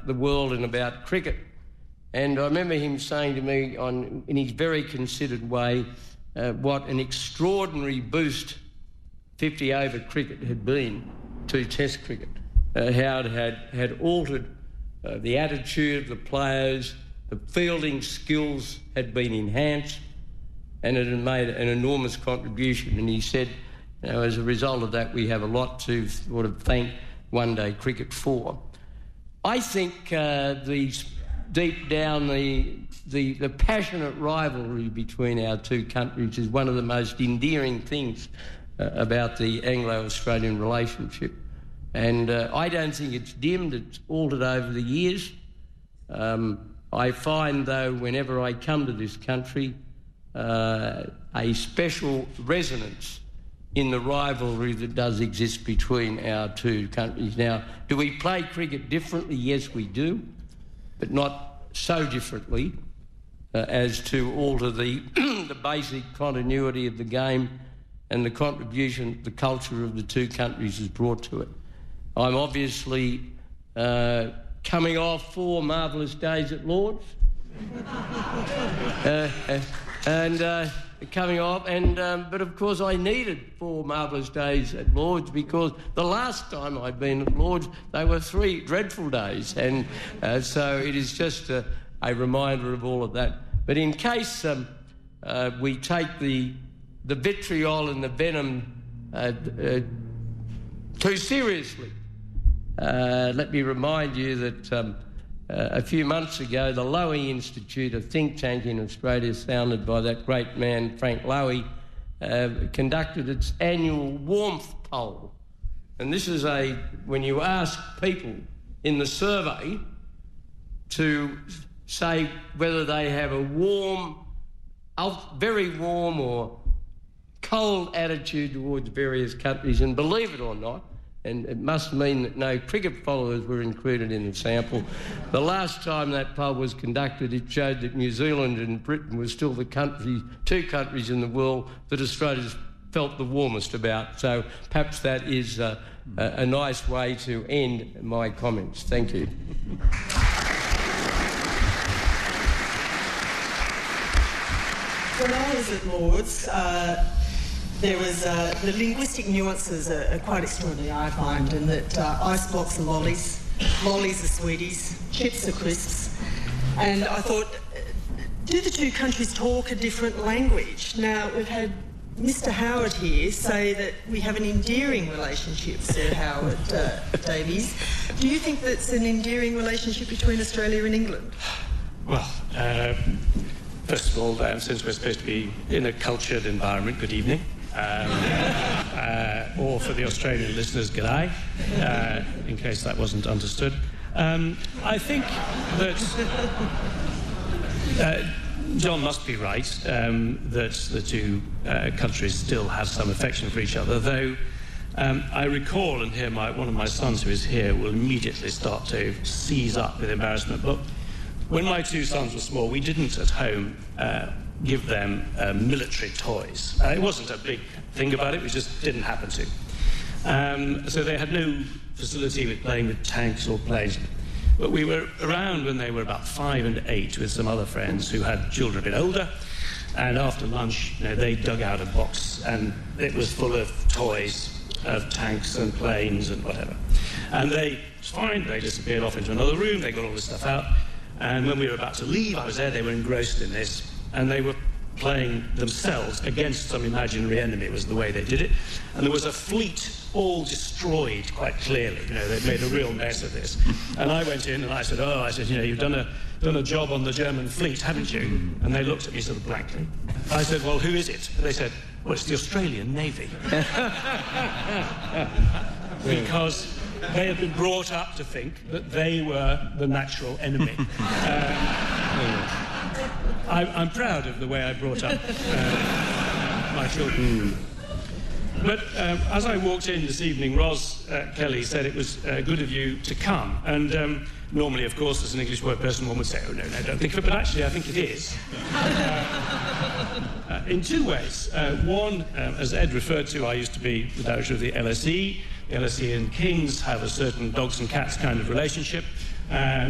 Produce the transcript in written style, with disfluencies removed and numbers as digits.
about the world and about cricket. And I remember him saying to me in his very considered way what an extraordinary boost 50-over cricket had been to Test cricket, how it had altered the attitude of the players, the fielding skills had been enhanced, and it had made an enormous contribution. And he said, as a result of that, we have a lot to sort of thank one-day cricket for. I think deep down the passionate rivalry between our two countries is one of the most endearing things about the Anglo-Australian relationship. And I don't think it's dimmed, it's altered over the years. I find, though, whenever I come to this country, a special resonance in the rivalry that does exist between our two countries. Now, do we play cricket differently? Yes, we do, but not so differently as to alter the basic continuity of the game and the contribution the culture of the two countries has brought to it. I'm obviously coming off 4 marvellous days at Lord's. Coming off, but of course I needed 4 marvellous days at Lord's because the last time I'd been at Lord's, they were 3 dreadful days, and so it is just a reminder of all of that. But in case we take the vitriol and the venom too seriously, let me remind you that a few months ago, the Lowy Institute, a think tank in Australia founded by that great man, Frank Lowy, conducted its annual warmth poll. And this is when you ask people in the survey to say whether they have a warm, very warm or cold attitude towards various countries, and believe it or not, and it must mean that no cricket followers were included in the sample. The last time that poll was conducted, it showed that New Zealand and Britain were still the two countries in the world that Australia's felt the warmest about. So perhaps that is a nice way to end my comments. Thank you. When I was at Lord's, there was the linguistic nuances are quite extraordinary, I find, in that ice blocks are lollies, lollies are sweeties, chips are crisps. And I thought, do the two countries talk a different language? Now, we've had Mr. Howard here say that we have an endearing relationship, Sir Howard Davies. Do you think that's an endearing relationship between Australia and England? Well, first of all, since we're supposed to be in a cultured environment, good evening. Or for the Australian listeners, g'day, in case that wasn't understood. I think that John must be right, that the two countries still have some affection for each other, though I recall, and here one of my sons who is here will immediately start to seize up with embarrassment, but when my 2 sons were small, we didn't at home give them military toys. It wasn't a big thing about it, we just didn't happen to. So they had no facility with playing with tanks or planes. But we were around when they were about 5 and 8 with some other friends who had children a bit older, and after lunch, they dug out a box and it was full of toys of tanks and planes and whatever. And it was fine, they disappeared off into another room, they got all this stuff out, and when we were about to leave, I was there, they were engrossed in this, and they were playing themselves against some imaginary enemy, was the way they did it. And there was a fleet all destroyed quite clearly. They'd made a real mess of this. And I went in and I said, you've done a job on the German fleet, haven't you? And they looked at me sort of blankly. I said, well, who is it? And they said, well, it's the Australian Navy. Because they had been brought up to think that they were the natural enemy. I'm proud of the way I brought up my children. But as I walked in this evening, Ros Kelly said it was good of you to come. And normally, of course, as an English word person, one would say, oh, no, don't think of it. But actually, I think it is. In 2 ways. One, as Ed referred to, I used to be the director of the LSE. The LSE and Kings have a certain dogs and cats kind of relationship.